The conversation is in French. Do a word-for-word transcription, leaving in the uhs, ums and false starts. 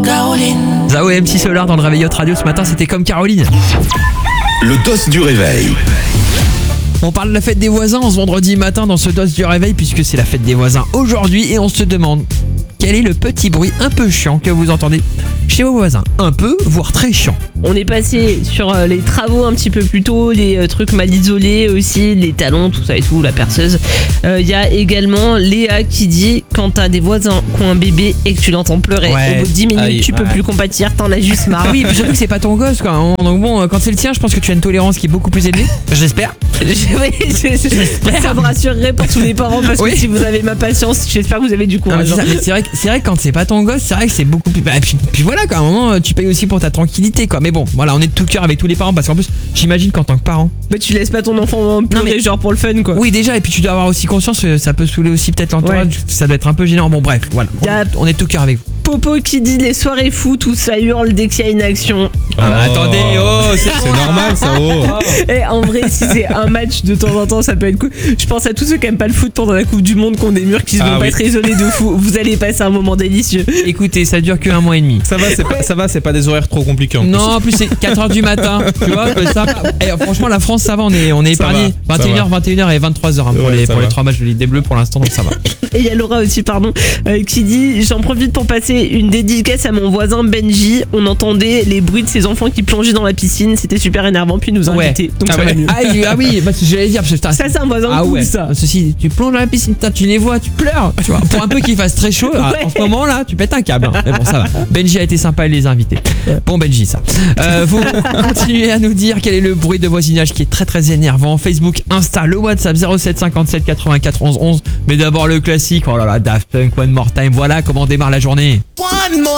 Caroline. Zao et M C Solar dans le réveil Hot Radio ce matin, c'était comme Caroline. Le dos du réveil. On parle de la fête des voisins en ce vendredi matin dans ce dos du réveil puisque c'est la fête des voisins aujourd'hui et on se demande quel est le petit bruit un peu chiant que vous entendez chez vos voisins. Un peu, voire très chiant. On est passé sur euh, les travaux un petit peu plus tôt, les euh, trucs mal isolés aussi, les talons, tout ça et tout, la perceuse. Il euh, y a également Léa qui dit quand t'as des voisins qui ont un bébé et que tu l'entends pleurer, Ouais. au bout de dix minutes Aïe, tu peux ouais. plus compatir, t'en as juste marre. Oui, puis surtout que c'est pas ton gosse quoi. Donc bon, quand c'est le tien, je pense que tu as une tolérance qui est beaucoup plus élevée. J'espère. Je- oui, je- je- ça me rassurerait pour tous les parents parce Oui. que si vous avez ma patience, j'espère que vous avez du Non, mais courage. c'est, ça, mais c'est vrai que c'est vrai que quand c'est pas ton gosse, c'est vrai que c'est beaucoup plus. Bah, puis, puis voilà quoi, à un moment tu payes aussi pour ta tranquillité quoi. Mais bon, voilà, on est de tout cœur avec tous les parents parce qu'en plus, j'imagine qu'en tant que parent. Mais tu laisses pas ton enfant pleurer mais- genre pour le fun quoi. Oui déjà, et puis tu dois avoir aussi conscience que ça peut saouler aussi peut-être l'entourage, Ouais. ça doit être un peu gênant. Bon bref, voilà. Y a- On est de tout cœur avec vous. Popo qui dit les soirées foot où ça hurle dès qu'il y a une action. Ah, bah, attendez, oh, c'est C'est normal ça, oh. Et en vrai, si c'est un match de temps en temps, ça peut être cool. Je pense à tous ceux qui aiment pas le foot pendant la Coupe du Monde, qui ont des murs qui se Ah vont pas oui. être isolés de fou. Vous allez passer un moment délicieux. Écoutez, ça dure que un mois et demi. Ça va, c'est pas, ça va, c'est pas des horaires trop compliqués en plus. Non, en plus c'est quatre heures du matin, tu vois, bah, ça, eh, franchement la France ça va, on est, on est Ça épargné. va, ça vingt et une heures, va. vingt et une heures et vingt-trois heures hein, pour, Ouais, les, ça pour les va. trois matchs de Ligue des Bleus pour l'instant, donc ça va. Et il y a Laura aussi, pardon, euh, qui dit j'en profite pour passer une dédicace à mon voisin Benji. On entendait les bruits de ses enfants qui plongeaient dans la piscine. C'était super énervant, puis il nous a Ouais. invités. Donc Ah, ça va ouais. mieux. ah, oui, ah oui, bah, j'allais dire, parce que, putain, Ça, c'est un voisin ah cool, ouais, ça. Ceci, tu plonges dans la piscine, putain, tu les vois, tu pleures. Tu vois, pour un peu qu'il fasse très chaud, ah, Ouais. en ce moment là, tu pètes un câble. hein. Mais bon, ça va. Benji a été sympa, il les a invités. Bon, Benji, ça. Euh, vous continuez à nous dire quel est le bruit de voisinage qui est très très énervant. Facebook, Insta, le WhatsApp zéro sept cinquante-sept quatre-vingt-quatre onze onze. Mais d'abord le classique, oh là là, Daft Punk, One More Time. Voilà comment on démarre la journée. One more